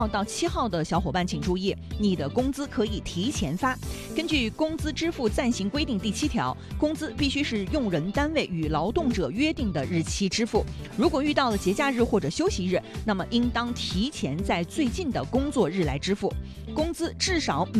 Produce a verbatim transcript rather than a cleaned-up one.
号到七号的小伙伴请注意，你的工资可以提前发。根据《工资支付暂行规定》第七条，工资必须是用人单位与劳动者约定的日期支付。如果遇到了节假日或者休息日，那么应当提前在最近的工作日来支付。工资至少